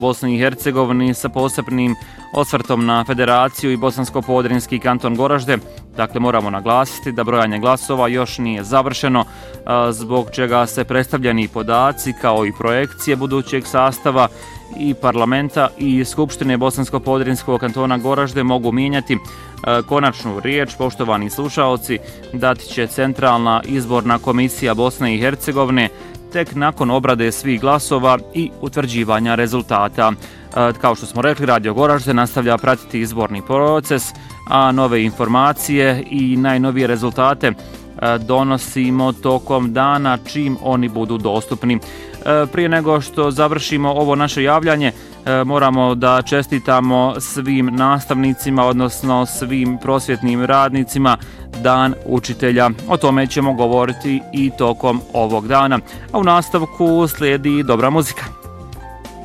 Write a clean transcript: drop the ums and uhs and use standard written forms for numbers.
Bosni i Hercegovini sa posebnim osvrtom na Federaciju i Bosansko-Podrinjski kanton Goražde. Dakle, moramo naglasiti da brojanje glasova još nije završeno, zbog čega se predstavljeni podaci kao i projekcije budućeg sastava i parlamenta i Skupštine Bosansko-Podrinjskog kantona Goražde mogu mijenjati. Konačnu riječ, poštovani slušaoci, dati će Centralna izborna komisija Bosne i Hercegovine tek nakon obrade svih glasova i utvrđivanja rezultata. Kao što smo rekli, Radio Goražde nastavlja pratiti izborni proces, a nove informacije i najnovije rezultate donosimo tokom dana čim oni budu dostupni. Prije nego što završimo ovo naše javljanje, moramo da čestitamo svim nastavnicima, odnosno svim prosvjetnim radnicima Dan učitelja. O tome ćemo govoriti i tokom ovog dana. A u nastavku slijedi dobra muzika.